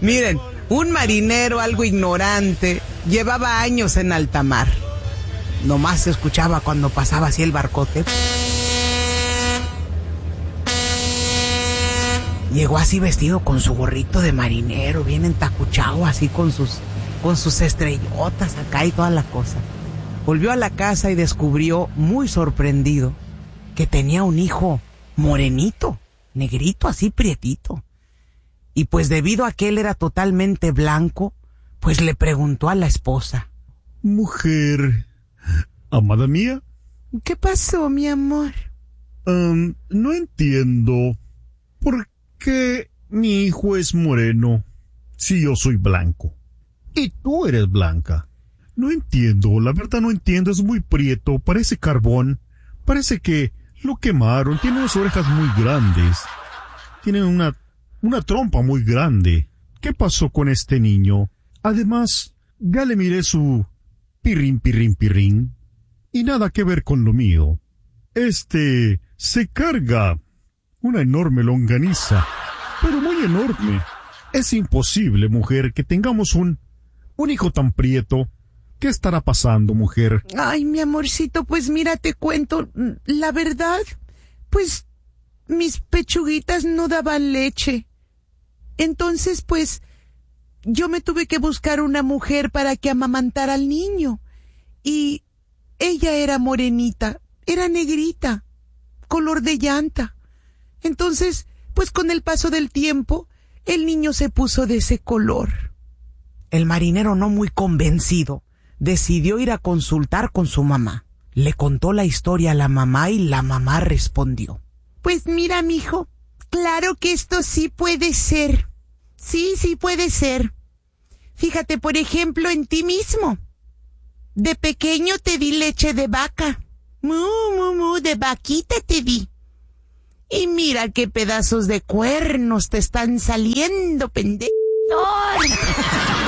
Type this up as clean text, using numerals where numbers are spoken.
Miren, un marinero algo ignorante llevaba años en alta mar. Nomás se escuchaba cuando pasaba así el barcote. Llegó así vestido con su gorrito de marinero, bien entacuchado, así con sus estrellotas acá y toda la cosa. Volvió a la casa y descubrió, muy sorprendido, que tenía un hijo morenito, negrito, así prietito. Y pues debido a que él era totalmente blanco, pues le preguntó a la esposa: Mujer, amada mía. ¿Qué pasó, mi amor? No entiendo por qué mi hijo es moreno si yo soy blanco. Y tú eres blanca. No entiendo, la verdad no entiendo, es muy prieto, parece carbón. Parece que lo quemaron, tiene unas orejas muy grandes. Tiene una trompa muy grande. ¿Qué pasó con este niño? Además, ya le miré su pirrín. Y nada que ver con lo mío. Se carga una enorme longaniza, pero muy enorme. Es imposible, mujer, que tengamos un hijo tan prieto. ¿Qué estará pasando, mujer? Ay, mi amorcito, pues mira, te cuento, la verdad, pues mis pechuguitas no daban leche. Entonces, pues, yo me tuve que buscar una mujer para que amamantara al niño. Y ella era morenita, era negrita, color de llanta. Entonces, pues con el paso del tiempo, el niño se puso de ese color. El marinero, no muy convencido, decidió ir a consultar con su mamá. Le contó la historia a la mamá y la mamá respondió: Pues mira, mijo, claro que esto sí puede ser. Sí puede ser. Fíjate, por ejemplo, en ti mismo. De pequeño te di leche de vaca. De vaquita te di. Y mira qué pedazos de cuernos te están saliendo, pendejo.